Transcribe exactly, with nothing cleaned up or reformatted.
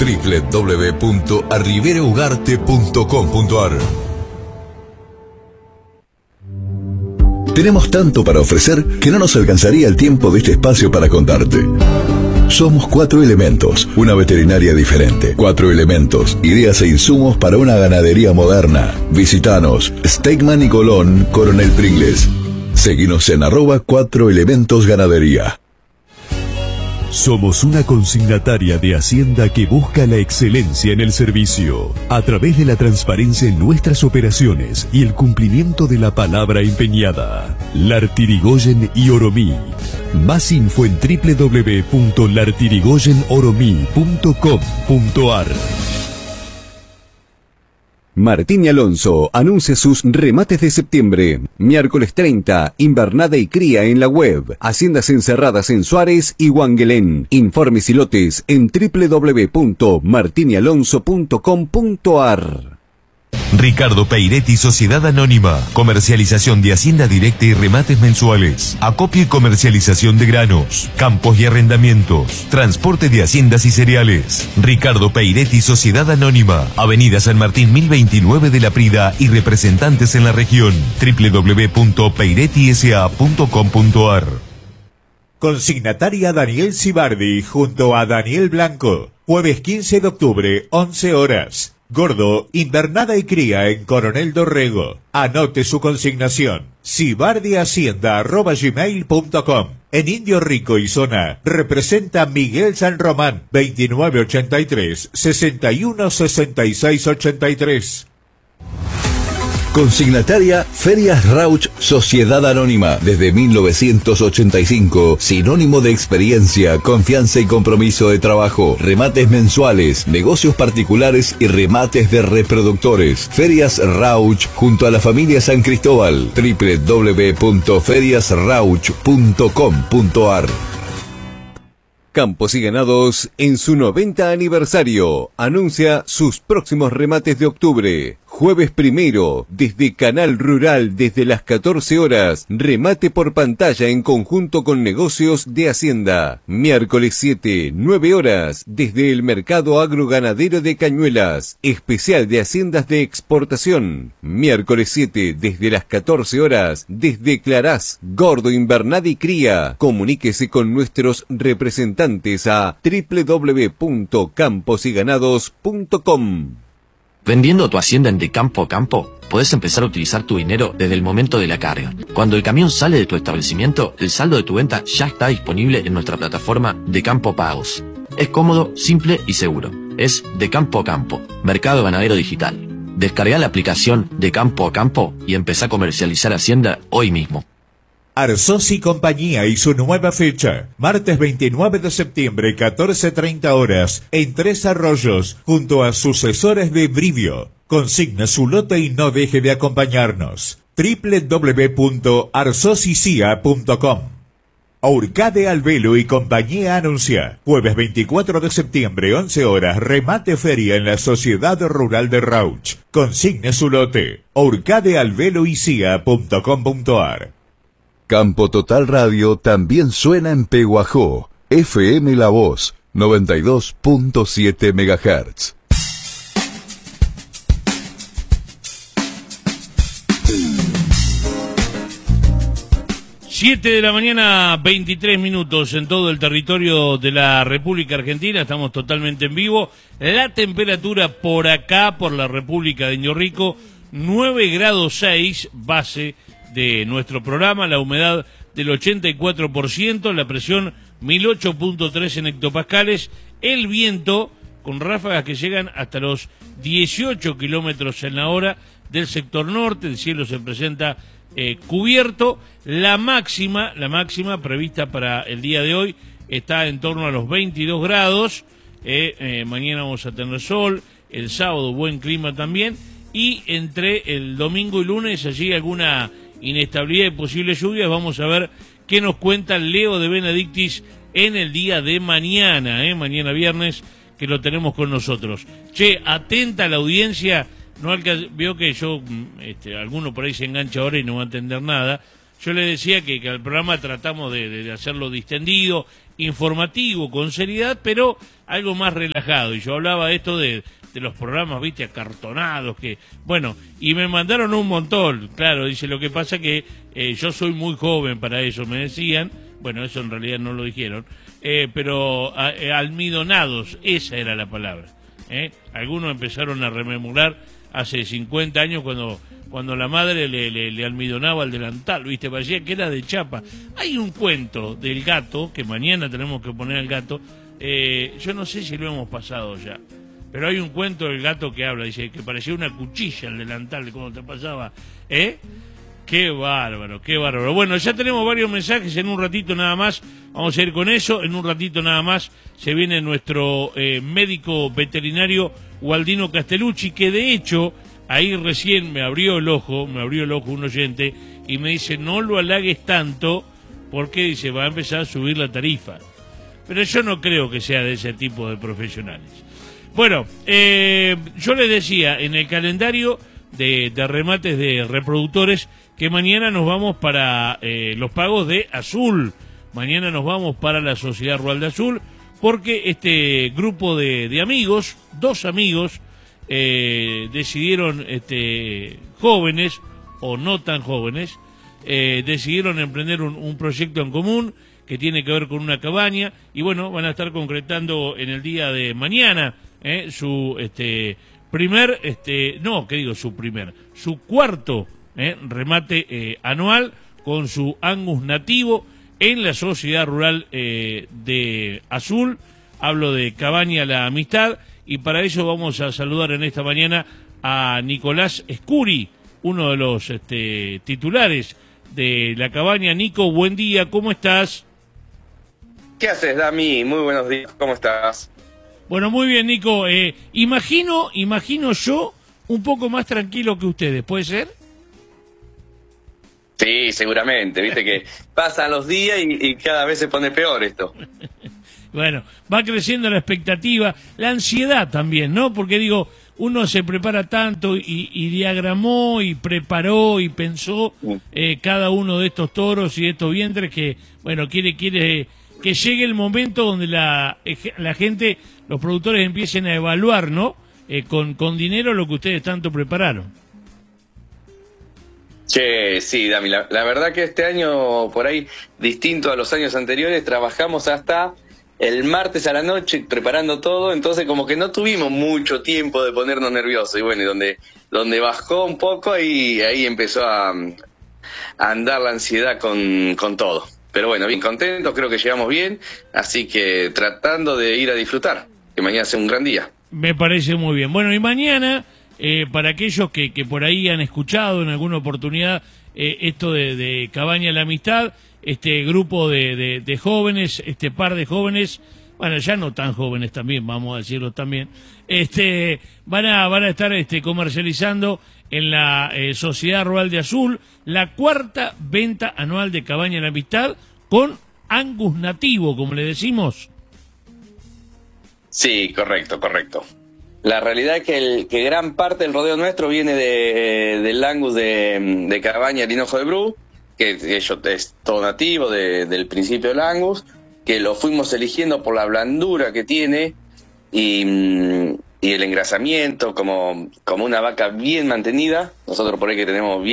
doble u doble u doble u punto arriberaugarte punto com punto ar. Tenemos tanto para ofrecer que no nos alcanzaría el tiempo de este espacio para contarte. Somos Cuatro Elementos, una veterinaria diferente. Cuatro Elementos, ideas e insumos para una ganadería moderna. Visítanos, Steakman y Colón, Coronel Pringles. Seguinos en arroba Cuatro Elementos Ganadería. Somos una consignataria de Hacienda que busca la excelencia en el servicio, a través de la transparencia en nuestras operaciones y el cumplimiento de la palabra empeñada. Lartirigoyen y Oromí. Más info en doble u doble u doble u punto lartirigoyen oromí punto com punto ar. Martín y Alonso anuncia sus remates de septiembre. Miércoles treinta, invernada y cría en la web. Haciendas encerradas en Suárez y Huanguelén. Informes y lotes en doble u doble u doble u punto martín y alonso punto com punto ar. Ricardo Peiretti, Sociedad Anónima. Comercialización de hacienda directa y remates mensuales. Acopio y comercialización de granos, campos y arrendamientos. Transporte de haciendas y cereales. Ricardo Peiretti, Sociedad Anónima. Avenida San Martín mil veintinueve de La Prida y representantes en la región. doble u doble u doble u punto peiretti s a punto com punto ar. Consignataria Daniel Cibardi junto a Daniel Blanco. Jueves quince de octubre, once horas. Gordo, invernada y cría en Coronel Dorrego. Anote su consignación. cibardihacienda arroba gmail punto com. En Indio Rico y Zona, representa Miguel San Román, veintinueve ochenta y tres, sesenta y uno sesenta y seis ochenta y tres. Consignataria Ferias Rauch Sociedad Anónima. Desde mil novecientos ochenta y cinco, sinónimo de experiencia, confianza y compromiso de trabajo. Remates mensuales, negocios particulares y remates de reproductores. Ferias Rauch junto a la familia San Cristóbal. doble u doble u doble u punto ferias rauch punto com punto ar. Campos y Ganados en su noventa aniversario anuncia sus próximos remates de octubre. Jueves primero, desde Canal Rural, desde las catorce horas, remate por pantalla en conjunto con negocios de Hacienda. Miércoles siete, nueve horas, desde el Mercado Agroganadero de Cañuelas, especial de Haciendas de Exportación. Miércoles siete, desde las catorce horas, desde Clarás, Gordo, Invernada y Cría. Comuníquese con nuestros representantes a doble u doble u doble u punto campos y ganados punto com. Vendiendo tu hacienda en De Campo a Campo, podés empezar a utilizar tu dinero desde el momento de la carga. Cuando el camión sale de tu establecimiento, el saldo de tu venta ya está disponible en nuestra plataforma De Campo Pagos. Es cómodo, simple y seguro. Es De Campo a Campo, Mercado Ganadero Digital. Descarga la aplicación De Campo a Campo y empezá a comercializar hacienda hoy mismo. Arsos y Compañía y su nueva fecha, martes veintinueve de septiembre, catorce treinta horas, en Tres Arroyos, junto a sucesores de Brivio. Consigna su lote y no deje de acompañarnos. doble u doble u doble u punto arsosicia punto com. Aurcade Albelo y Compañía anuncia, jueves veinticuatro de septiembre, once horas, remate feria en la Sociedad Rural de Rauch. Consigne su lote. aurcade albelo y cia punto com punto ar. Campo Total Radio también suena en Peguajó. F M La Voz, noventa y dos punto siete megahertz. siete de la mañana, veintitrés minutos en todo el territorio de la República Argentina. Estamos totalmente en vivo. La temperatura por acá, por la República de Indio Rico, nueve grados seis, base de nuestro programa, la humedad del ochenta y cuatro por ciento, la presión mil ocho punto tres en hectopascales, el viento con ráfagas que llegan hasta los dieciocho kilómetros en la hora del sector norte, el cielo se presenta eh, cubierto, la máxima, la máxima prevista para el día de hoy está en torno a los veintidós grados, eh, eh, mañana vamos a tener sol, el sábado buen clima también, y entre el domingo y lunes allí alguna inestabilidad y posibles lluvias. Vamos a ver qué nos cuenta Leo de Benedictis en el día de mañana, ¿eh? mañana viernes, que lo tenemos con nosotros. Che, atenta a la audiencia, no alca... veo que yo, este, alguno por ahí se engancha ahora y no va a entender nada, yo le decía que, que al programa tratamos de, de hacerlo distendido, informativo, con seriedad, pero algo más relajado. Y yo hablaba de esto de, de los programas, viste, acartonados, que, bueno, y me mandaron un montón, claro, dice, lo que pasa que eh, yo soy muy joven para eso, me decían, bueno, eso en realidad no lo dijeron, eh, pero a, eh, almidonados, esa era la palabra. ¿eh? Algunos empezaron a rememorar hace cincuenta años cuando cuando la madre le, le, le almidonaba el delantal, viste, parecía que era de chapa. Hay un cuento del gato, que mañana tenemos que poner al gato, eh, yo no sé si lo hemos pasado ya, pero hay un cuento del gato que habla, dice que parecía una cuchilla el delantal, como te pasaba, ¿eh? Qué bárbaro, qué bárbaro. Bueno, ya tenemos varios mensajes, en un ratito nada más vamos a ir con eso, en un ratito nada más se viene nuestro eh, médico veterinario Waldino Castellucci, que de hecho ahí recién me abrió el ojo, me abrió el ojo un oyente y me dice, no lo halagues tanto porque dice, va a empezar a subir la tarifa. Pero yo no creo que sea de ese tipo de profesionales. Bueno, eh, yo les decía, en el calendario de, de remates de reproductores, que mañana nos vamos para eh, los pagos de Azul. Mañana nos vamos para la Sociedad Rural de Azul, porque este grupo de, de amigos, dos amigos, eh, decidieron, este, jóvenes o no tan jóvenes, eh, decidieron emprender un, un proyecto en común que tiene que ver con una cabaña, y bueno, van a estar concretando en el día de mañana eh, su este primer, este no, ¿qué digo? Su primer, su cuarto eh, remate eh, anual con su Angus nativo en la Sociedad Rural eh, de Azul. Hablo de Cabaña La Amistad, y para eso vamos a saludar en esta mañana a Nicolás Escuri, uno de los este, titulares de la cabaña. Nico, buen día, ¿cómo estás? ¿Qué haces, Dami? Muy buenos días, ¿cómo estás? Bueno, muy bien, Nico. Eh, imagino, imagino yo un poco más tranquilo que ustedes, ¿puede ser? Sí, seguramente, viste que pasan los días y, y cada vez se pone peor esto. Bueno, va creciendo la expectativa, la ansiedad también, ¿no? Porque digo, uno se prepara tanto y, y diagramó y preparó y pensó eh, cada uno de estos toros y de estos vientres que, bueno, quiere quiere que llegue el momento donde la, la gente, los productores empiecen a evaluar, ¿no? Eh, con, con dinero lo que ustedes tanto prepararon. Che, sí, Dami, la, la verdad que este año, por ahí, distinto a los años anteriores, trabajamos hasta el martes a la noche preparando todo, entonces como que no tuvimos mucho tiempo de ponernos nerviosos, y bueno, y donde, donde bajó un poco, y ahí empezó a, a andar la ansiedad con, con todo. Pero bueno, bien contentos, creo que llegamos bien, así que tratando de ir a disfrutar, que mañana sea un gran día. Me parece muy bien. Bueno, y mañana, eh, para aquellos que, que por ahí han escuchado en alguna oportunidad eh, esto de, de Cabaña La Amistad, este grupo de, de, de jóvenes, este par de jóvenes, bueno, ya no tan jóvenes también, vamos a decirlo también, este, van a, van a estar este, comercializando en la eh, Sociedad Rural de Azul la cuarta venta anual de Cabaña La Amistad con Angus nativo, como le decimos. Sí, correcto, correcto. La realidad es que, el, que gran parte del rodeo nuestro viene de, del Angus de, de Cabaña El Hinojo de Bru, que, que es todo nativo de, del principio del Angus, que lo fuimos eligiendo por la blandura que tiene y, y el engrasamiento, como, como una vaca bien mantenida. Nosotros por ahí que tenemos bien